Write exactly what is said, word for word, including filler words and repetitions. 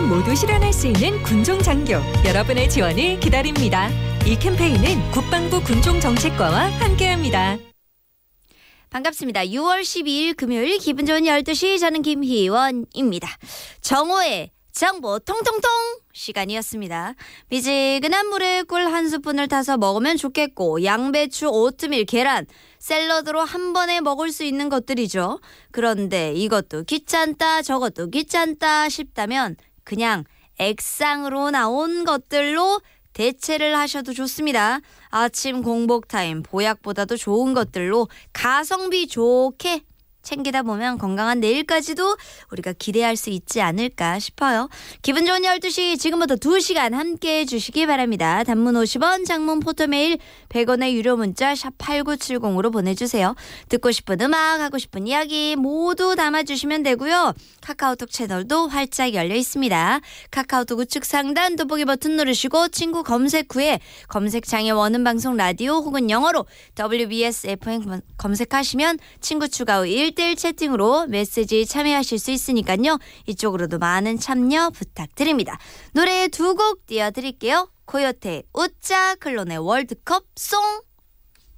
모두 실현할 수 있는 군종장교, 여러분의 지원을 기다립니다. 이 캠페인은 국방부 군종정책과와 함께합니다. 반갑습니다. 유월 십이일 금요일 기분 좋은 열두 시 저는 김희원입니다. 정오의 정보 통통통 시간이었습니다. 미지근한 물에 꿀 한 스푼을 타서 먹으면 좋겠고 양배추, 오트밀, 계란, 샐러드로 한 번에 먹을 수 있는 것들이죠. 그런데 이것도 귀찮다 저것도 귀찮다 싶다면 그냥 액상으로 나온 것들로 대체를 하셔도 좋습니다. 아침 공복 타임 보약보다도 좋은 것들로 가성비 좋게 챙기다 보면 건강한 내일까지도 우리가 기대할 수 있지 않을까 싶어요. 기분 좋은 열두 시 지금부터 두 시간 함께해 주시기 바랍니다. 단문 오십 원, 장문 포토메일 백 원의 유료 문자 샵 팔구칠공으로 보내주세요. 듣고 싶은 음악, 하고 싶은 이야기 모두 담아주시면 되고요. 카카오톡 채널도 활짝 열려 있습니다. 카카오톡 우측 상단 돋보기 버튼 누르시고 친구 검색 후에 검색창에 원음 방송 라디오 혹은 영어로 더블유비에스 에프엠 검색하시면 친구 추가 후 일 대일 채팅으로 메시지 참여하실 수 있으니까요. 이쪽으로도 많은 참여 부탁드립니다. 노래 두 곡 띄워드릴게요. 코요태 웃자, 클론의 월드컵 송.